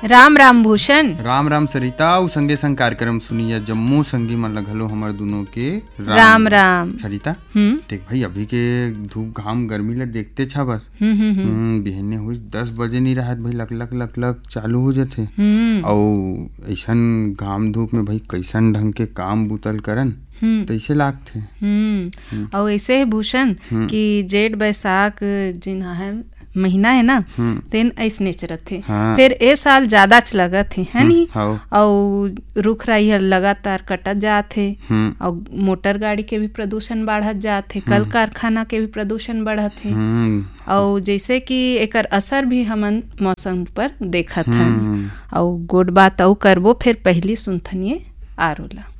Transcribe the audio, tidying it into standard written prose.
राम राम भूषण। राम राम सरिता। अउ संगे संग कार्यक्रम सुनिया जम्मो संगी मन ल घलो हमर दुनो के राम राम। सरिता देख भाई, अभी के धूप घाम गर्मी ल देखते छा बस। बिहने हुई 10 बजे नहीं रहत भाई, लक लक चालू हो जाथे। अउ ऐसन घाम धूप में भाई कैसन ढंग के काम बुतल करन तैसे लागथे। और ऐसे है भूषण कि जेठ बैसाख जिन है महीना है ना, तेन ऐसने चलत थे। फिर ए साल ज्यादा लगत थे है नी। और रुख राई हर लगातार कटत जात है। और मोटर गाड़ी के भी प्रदूषण बढ़त जात है, कल कारखाना के भी प्रदूषण बढ़त है। और जैसे कि एकर असर भी हमन मौसम पर देखत हन। और गोड बात अउ करबो फिर पहली सुनथनिए आरोला।